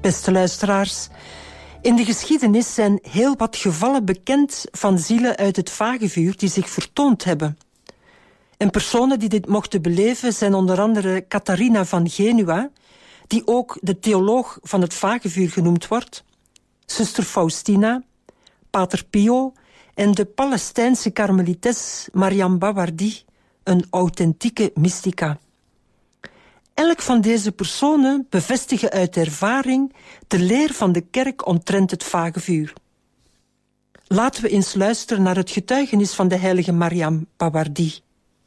Beste luisteraars, in de geschiedenis zijn heel wat gevallen bekend van zielen uit het vagevuur die zich vertoond hebben. En personen die dit mochten beleven zijn onder andere Catharina van Genua, die ook de theoloog van het vagevuur genoemd wordt, zuster Faustina, pater Pio en de Palestijnse karmelites Mariam Bawardi, een authentieke mystica. Elk van deze personen bevestigen uit ervaring de leer van de kerk omtrent het vagevuur. Laten we eens luisteren naar het getuigenis van de heilige Mariam Bawardi.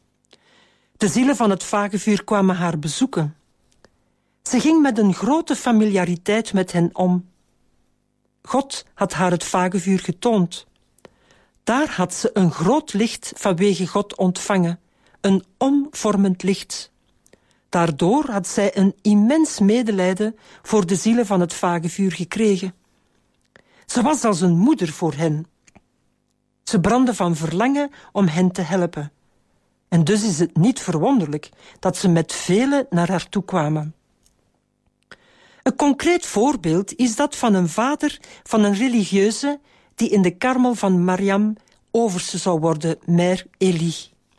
De zielen van het vagevuur kwamen haar bezoeken. Ze ging met een grote familiariteit met hen om. God had haar het vagevuur getoond. Daar had ze een groot licht vanwege God ontvangen, een omvormend licht. Daardoor had zij een immens medelijden voor de zielen van het vagevuur gekregen. Ze was als een moeder voor hen. Ze brandde van verlangen om hen te helpen. En dus is het niet verwonderlijk dat ze met velen naar haar toe kwamen. Een concreet voorbeeld is dat van een vader van een religieuze die in de karmel van Mariam overste zou worden, Mère Elie.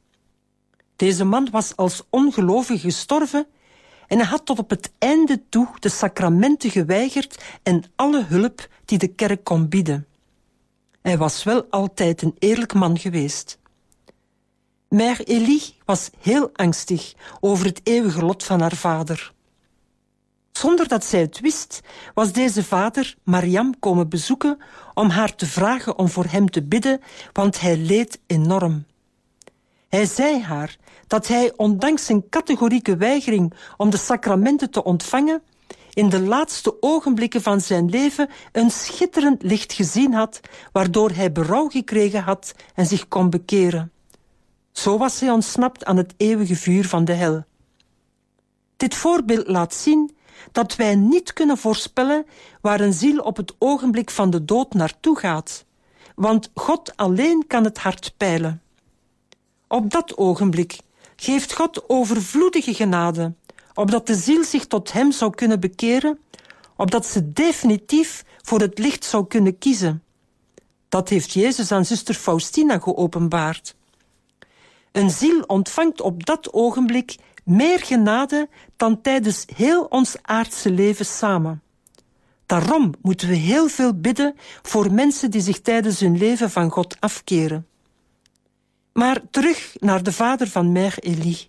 Deze man was als ongelovige gestorven en hij had tot op het einde toe de sacramenten geweigerd en alle hulp die de kerk kon bieden. Hij was wel altijd een eerlijk man geweest. Mère Elie was heel angstig over het eeuwige lot van haar vader. Zonder dat zij het wist, was deze vader Mariam komen bezoeken om haar te vragen om voor hem te bidden, want hij leed enorm. Hij zei haar dat hij, ondanks zijn categorieke weigering om de sacramenten te ontvangen, in de laatste ogenblikken van zijn leven een schitterend licht gezien had, waardoor hij berouw gekregen had en zich kon bekeren. Zo was hij ontsnapt aan het eeuwige vuur van de hel. Dit voorbeeld laat zien dat wij niet kunnen voorspellen waar een ziel op het ogenblik van de dood naartoe gaat, want God alleen kan het hart peilen. Op dat ogenblik geeft God overvloedige genade, opdat de ziel zich tot hem zou kunnen bekeren, opdat ze definitief voor het licht zou kunnen kiezen. Dat heeft Jezus aan zuster Faustina geopenbaard. Een ziel ontvangt op dat ogenblik meer genade dan tijdens heel ons aardse leven samen. Daarom moeten we heel veel bidden voor mensen die zich tijdens hun leven van God afkeren. Maar terug naar de vader van Mère Elie.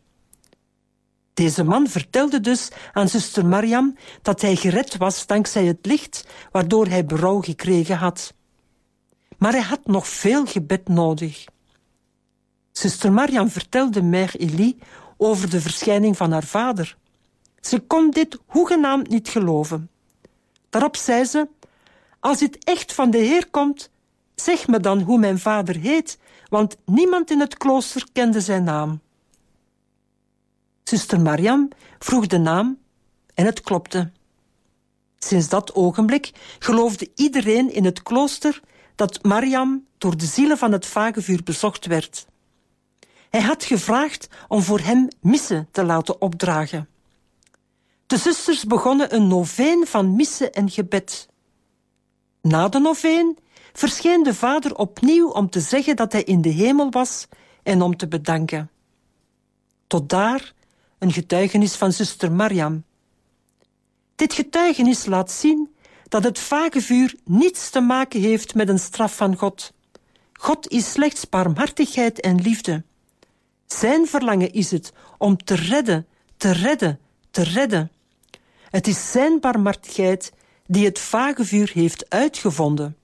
Deze man vertelde dus aan zuster Mariam dat hij gered was dankzij het licht, waardoor hij berouw gekregen had. Maar hij had nog veel gebed nodig. Zuster Mariam vertelde Mère Elie over de verschijning van haar vader. Ze kon dit hoegenaamd niet geloven. Daarop zei ze: als dit echt van de Heer komt, zeg me dan hoe mijn vader heet, want niemand in het klooster kende zijn naam. Zuster Mariam vroeg de naam en het klopte. Sinds dat ogenblik geloofde iedereen in het klooster dat Mariam door de zielen van het vagevuur bezocht werd. Hij had gevraagd om voor hem missen te laten opdragen. De zusters begonnen een noveen van missen en gebed. Na de noveen verscheen de vader opnieuw om te zeggen dat hij in de hemel was en om te bedanken. Tot daar een getuigenis van zuster Mariam. Dit getuigenis laat zien dat het vagevuur niets te maken heeft met een straf van God. God is slechts barmhartigheid en liefde. Zijn verlangen is het om te redden, te redden, te redden. Het is zijn barmhartigheid die het vagevuur heeft uitgevonden.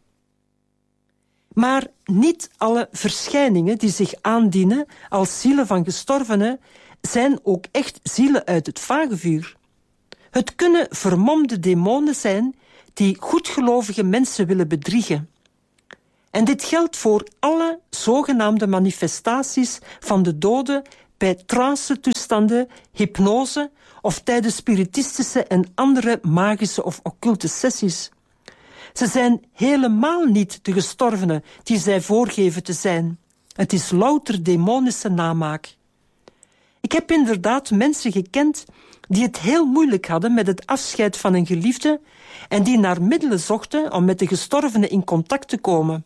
Maar niet alle verschijningen die zich aandienen als zielen van gestorvenen zijn ook echt zielen uit het vagevuur. Het kunnen vermomde demonen zijn die goedgelovige mensen willen bedriegen. En dit geldt voor alle zogenaamde manifestaties van de doden bij trance-toestanden, hypnose of tijdens spiritistische en andere magische of occulte sessies. Ze zijn helemaal niet de gestorvenen die zij voorgeven te zijn. Het is louter demonische namaak. Ik heb inderdaad mensen gekend die het heel moeilijk hadden met het afscheid van een geliefde en die naar middelen zochten om met de gestorvene in contact te komen.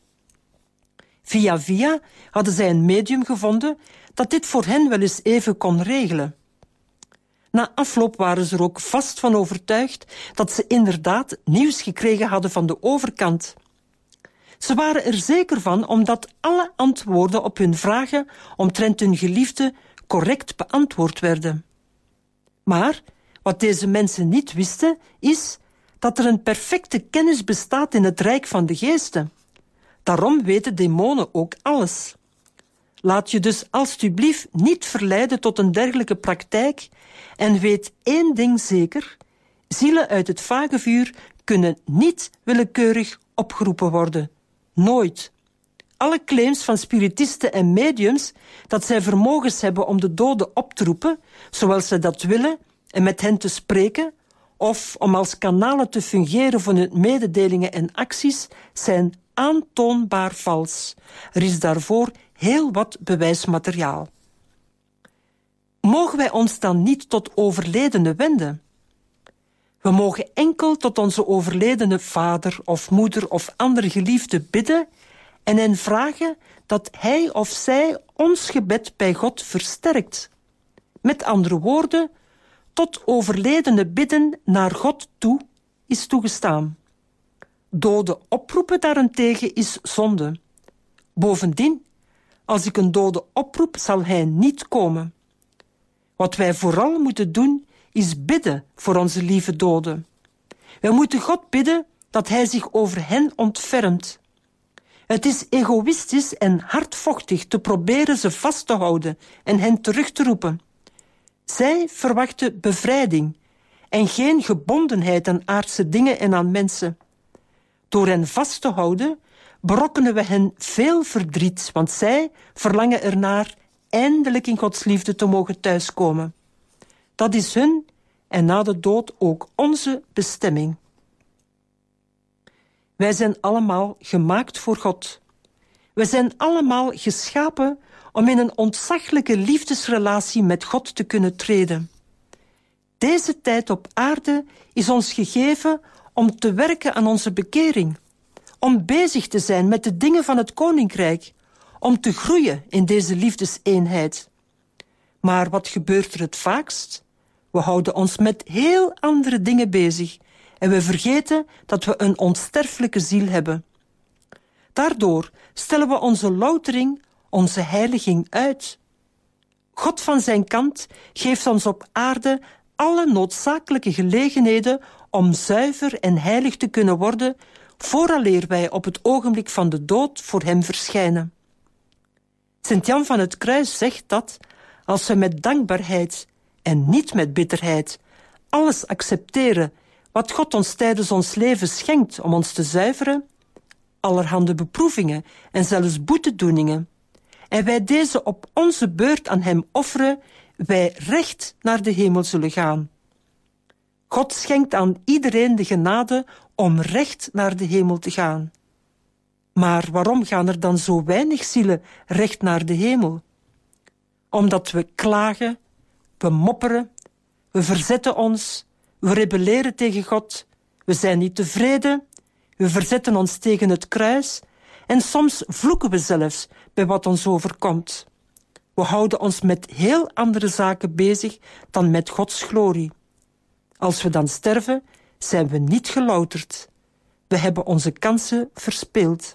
Via via hadden zij een medium gevonden dat dit voor hen wel eens even kon regelen. Na afloop waren ze er ook vast van overtuigd dat ze inderdaad nieuws gekregen hadden van de overkant. Ze waren er zeker van omdat alle antwoorden op hun vragen omtrent hun geliefde correct beantwoord werden. Maar wat deze mensen niet wisten, is dat er een perfecte kennis bestaat in het rijk van de geesten. Daarom weten demonen ook alles. Laat je dus alstublieft niet verleiden tot een dergelijke praktijk en weet één ding zeker: zielen uit het vagevuur kunnen niet willekeurig opgeroepen worden. Nooit. Alle claims van spiritisten en mediums dat zij vermogens hebben om de doden op te roepen, zoals ze dat willen, en met hen te spreken, of om als kanalen te fungeren voor hun mededelingen en acties, zijn aantoonbaar vals. Er is daarvoor heel wat bewijsmateriaal. Mogen wij ons dan niet tot overledenen wenden? We mogen enkel tot onze overledene vader of moeder of andere geliefde bidden en hen vragen dat hij of zij ons gebed bij God versterkt. Met andere woorden, tot overledene bidden naar God toe is toegestaan. Doden oproepen daarentegen is zonde. Bovendien, als ik een dode oproep, zal hij niet komen. Wat wij vooral moeten doen, is bidden voor onze lieve doden. Wij moeten God bidden dat hij zich over hen ontfermt. Het is egoïstisch en hardvochtig te proberen ze vast te houden en hen terug te roepen. Zij verwachten bevrijding en geen gebondenheid aan aardse dingen en aan mensen. Door hen vast te houden, berokkenen we hen veel verdriet, want zij verlangen ernaar eindelijk in Gods liefde te mogen thuiskomen. Dat is hun en na de dood ook onze bestemming. Wij zijn allemaal gemaakt voor God. We zijn allemaal geschapen om in een ontzaglijke liefdesrelatie met God te kunnen treden. Deze tijd op aarde is ons gegeven om te werken aan onze bekering, om bezig te zijn met de dingen van het koninkrijk, om te groeien in deze liefdeseenheid. Maar wat gebeurt er het vaakst? We houden ons met heel andere dingen bezig en we vergeten dat we een onsterfelijke ziel hebben. Daardoor stellen we onze loutering, onze heiliging uit. God van zijn kant geeft ons op aarde alle noodzakelijke gelegenheden om zuiver en heilig te kunnen worden, vooraleer wij op het ogenblik van de dood voor hem verschijnen. Sint-Jan van het Kruis zegt dat, als we met dankbaarheid en niet met bitterheid alles accepteren wat God ons tijdens ons leven schenkt om ons te zuiveren, allerhande beproevingen en zelfs boetedoeningen, en wij deze op onze beurt aan hem offeren, wij recht naar de hemel zullen gaan. God schenkt aan iedereen de genade om recht naar de hemel te gaan. Maar waarom gaan er dan zo weinig zielen recht naar de hemel? Omdat we klagen, we mopperen, we verzetten ons, we rebelleren tegen God, we zijn niet tevreden, we verzetten ons tegen het kruis en soms vloeken we zelfs bij wat ons overkomt. We houden ons met heel andere zaken bezig dan met Gods glorie. Als we dan sterven, zijn we niet gelouterd. We hebben onze kansen verspeeld.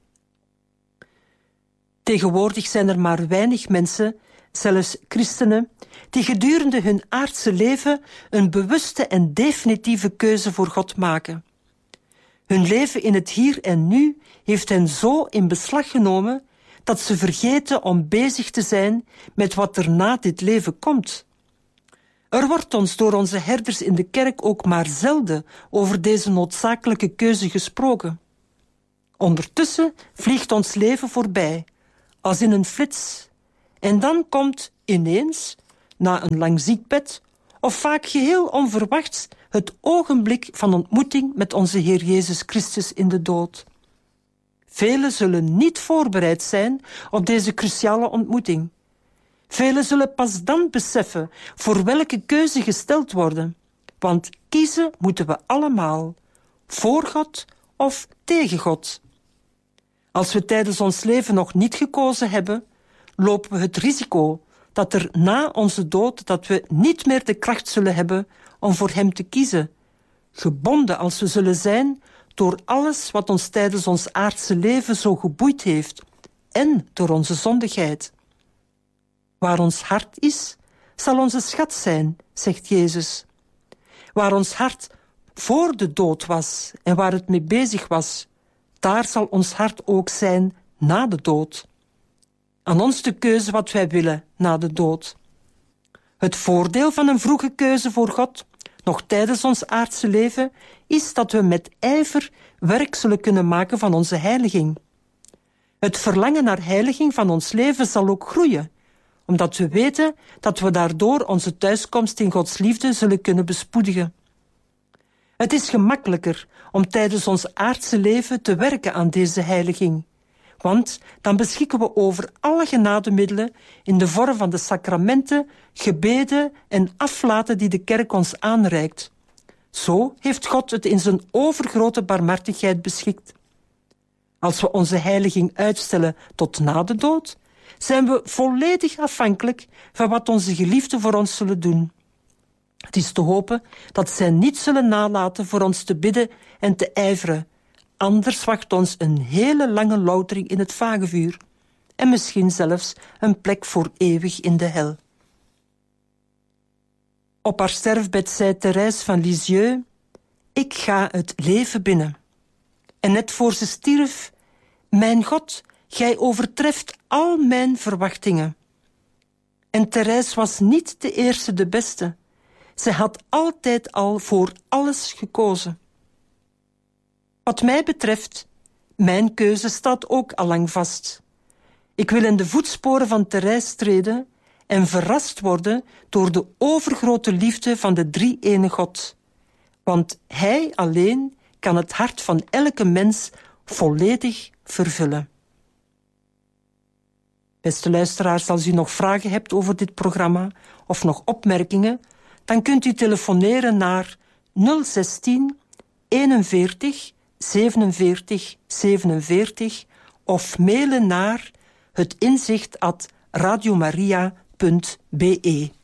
Tegenwoordig zijn er maar weinig mensen, zelfs christenen, die gedurende hun aardse leven een bewuste en definitieve keuze voor God maken. Hun leven in het hier en nu heeft hen zo in beslag genomen dat ze vergeten om bezig te zijn met wat er na dit leven komt. Er wordt ons door onze herders in de kerk ook maar zelden over deze noodzakelijke keuze gesproken. Ondertussen vliegt ons leven voorbij, als in een flits. En dan komt ineens, na een lang ziekbed, of vaak geheel onverwachts, het ogenblik van ontmoeting met onze Heer Jezus Christus in de dood. Velen zullen niet voorbereid zijn op deze cruciale ontmoeting. Velen zullen pas dan beseffen voor welke keuze gesteld worden. Want kiezen moeten we allemaal. Voor God of tegen God. Als we tijdens ons leven nog niet gekozen hebben, lopen we het risico dat er na onze dood dat we niet meer de kracht zullen hebben om voor hem te kiezen. Gebonden als we zullen zijn door alles wat ons tijdens ons aardse leven zo geboeid heeft en door onze zondigheid. Waar ons hart is, zal onze schat zijn, zegt Jezus. Waar ons hart voor de dood was en waar het mee bezig was, daar zal ons hart ook zijn na de dood. Aan ons de keuze wat wij willen na de dood. Het voordeel van een vroege keuze voor God, nog tijdens ons aardse leven, is dat we met ijver werk zullen kunnen maken van onze heiliging. Het verlangen naar heiliging van ons leven zal ook groeien, omdat we weten dat we daardoor onze thuiskomst in Gods liefde zullen kunnen bespoedigen. Het is gemakkelijker om tijdens ons aardse leven te werken aan deze heiliging, want dan beschikken we over alle genademiddelen in de vorm van de sacramenten, gebeden en aflaten die de kerk ons aanreikt. Zo heeft God het in zijn overgrote barmhartigheid beschikt. Als we onze heiliging uitstellen tot na de dood, zijn we volledig afhankelijk van wat onze geliefden voor ons zullen doen. Het is te hopen dat zij niet zullen nalaten voor ons te bidden en te ijveren. Anders wacht ons een hele lange loutering in het vagevuur en misschien zelfs een plek voor eeuwig in de hel. Op haar sterfbed zei Thérèse van Lisieux: ik ga het leven binnen. En net voor ze stierf: mijn God, gij overtreft al mijn verwachtingen. En Thérèse was niet de eerste, de beste. Zij had altijd al voor alles gekozen. Wat mij betreft, mijn keuze staat ook allang vast. Ik wil in de voetsporen van Thérèse treden en verrast worden door de overgrote liefde van de drie-ene God. Want Hij alleen kan het hart van elke mens volledig vervullen. Beste luisteraars, als u nog vragen hebt over dit programma of nog opmerkingen, dan kunt u telefoneren naar 016 41 47 47 of mailen naar hetinzicht@radiomaria.be.